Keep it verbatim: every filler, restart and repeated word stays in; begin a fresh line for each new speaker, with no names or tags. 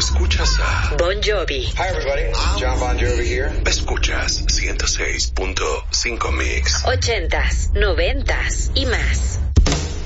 escuchas a
Bon Jovi.
Hi everybody, John Bon Jovi here.
Escuchas ciento seis punto cinco Mix.
Ochentas, noventas y más.